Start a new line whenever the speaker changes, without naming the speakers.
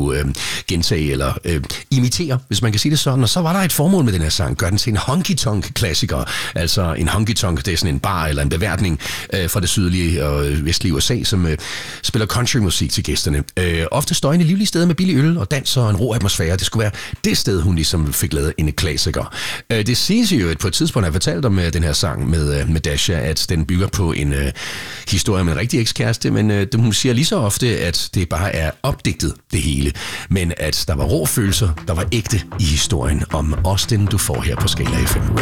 skulle gentage eller imitere, hvis man kan sige det sådan. Og så var der et formål med den her sang. Gør den til en honky-tonk-klassiker. Altså en honky-tonk, det er sådan en bar eller en beværtning fra det sydlige og vestlige USA, som spiller countrymusik til gæsterne. Ofte støjende livlige steder med billig øl og dans og en ro atmosfære. Det skulle være det sted, hun ligesom fik lavet en klassiker. Det siges jo, at på et tidspunkt har jeg fortalt om den her sang med Dasha, at den bygger på en historie med en rigtig ekskæreste, men hun siger lige så ofte, at det bare er opdigtet det hele, men at der var rå følelser, der var ægte i historien om Austin, du får her på Skala FM.